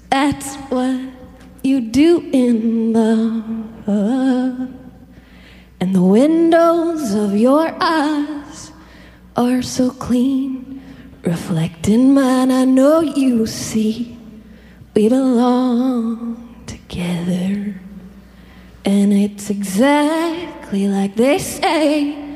That's what you do in love. And the windows of your eyes are so clean, reflecting mine. I know you see we belong together. And it's exactly like they say.